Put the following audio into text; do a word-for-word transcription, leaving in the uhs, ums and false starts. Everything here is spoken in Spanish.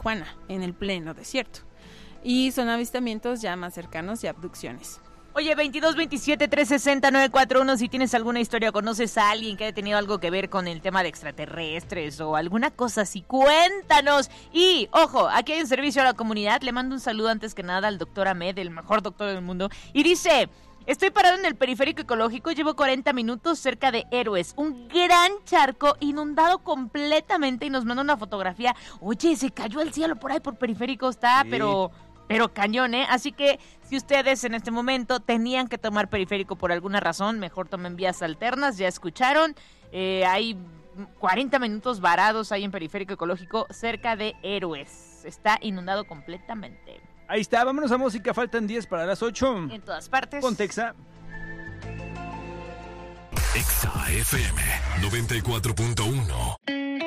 Tijuana, en el pleno desierto. Y son avistamientos ya más cercanos y abducciones. Oye, veintidós veintisiete trescientos sesenta nueve cuarenta y uno, si tienes alguna historia, conoces a alguien que haya tenido algo que ver con el tema de extraterrestres o alguna cosa así, cuéntanos. Y, ojo, aquí hay un servicio a la comunidad. Le mando un saludo antes que nada al doctor Ahmed, el mejor doctor del mundo. Y dice: estoy parado en el periférico ecológico, llevo cuarenta minutos cerca de Héroes, un gran charco inundado completamente, y nos manda una fotografía. Oye, se cayó el cielo por ahí por periférico, está, sí. pero... Pero cañón, ¿eh? Así que si ustedes en este momento tenían que tomar periférico por alguna razón, mejor tomen vías alternas, ya escucharon. Eh, hay cuarenta minutos varados ahí en periférico ecológico cerca de Héroes. Está inundado completamente. Ahí está, vámonos a música, faltan diez para las ocho. En todas partes. Ponte Exa. Exa F M noventa y cuatro punto uno.